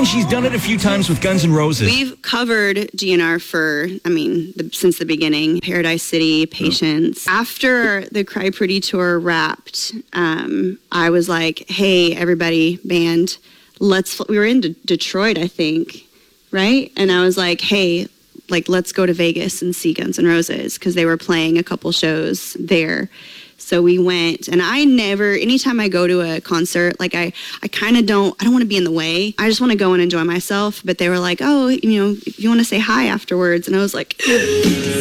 And she's done it a few times with Guns N' Roses. We've covered GNR since the beginning. Paradise City, Patience. After the Cry Pretty tour wrapped, I was like, hey, everybody, band, we were in Detroit, I think, right? And I was like, hey, let's go to Vegas and see Guns N' Roses, because they were playing a couple shows there. So we went, and anytime I go to a concert, I don't want to be in the way. I just want to go and enjoy myself. But they were like, oh, if you want to say hi afterwards. And I was like,